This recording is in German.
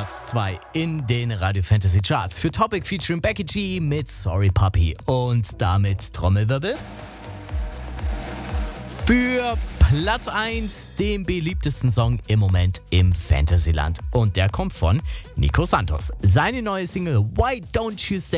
Platz 2 in den Radio Fantasy Charts für Topic featuring Becky G mit Sorry Puppy. Und damit Trommelwirbel. Für Platz 1 den beliebtesten Song im Moment im Fantasyland. Und der kommt von Nico Santos. Seine neue Single Why Don't You Stay